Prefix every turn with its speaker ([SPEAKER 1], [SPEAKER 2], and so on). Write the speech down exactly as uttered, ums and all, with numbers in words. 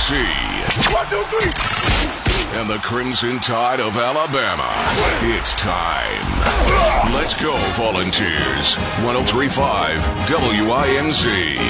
[SPEAKER 1] C. One, two, three. And the Crimson Tide of Alabama. It's time. Let's go, Volunteers. one oh three point five W I N Z.